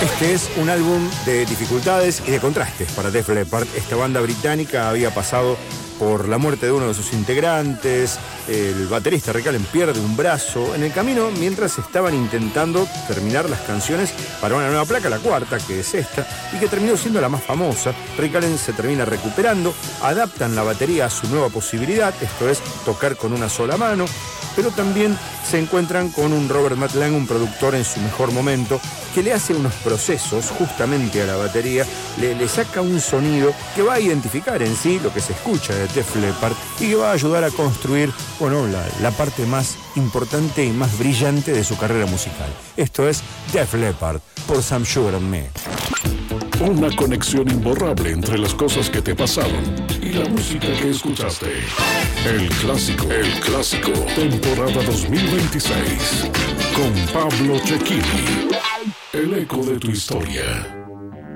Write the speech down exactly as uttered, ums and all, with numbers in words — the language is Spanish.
Este es un álbum de dificultades y de contrastes para Def Leppard. Esta banda británica había pasado por la muerte de uno de sus integrantes, el baterista Rick Allen pierde un brazo en el camino mientras estaban intentando terminar las canciones para una nueva placa, la cuarta, que es esta, y que terminó siendo la más famosa. Rick Allen se termina recuperando, adaptan la batería a su nueva posibilidad, esto es, tocar con una sola mano, pero también se encuentran con un Robert Matt Lang, un productor en su mejor momento, que le hace unos procesos justamente a la batería, le, le saca un sonido que va a identificar en sí lo que se escucha de Def Leppard y que va a ayudar a construir, bueno, la, la parte más importante y más brillante de su carrera musical. Esto es Def Leppard por Some Sugar and Me. Una conexión imborrable entre las cosas que te pasaron y la música que escuchaste. El clásico, el clásico, temporada dos mil veintiséis, con Pablo Cecchini. El eco de tu historia.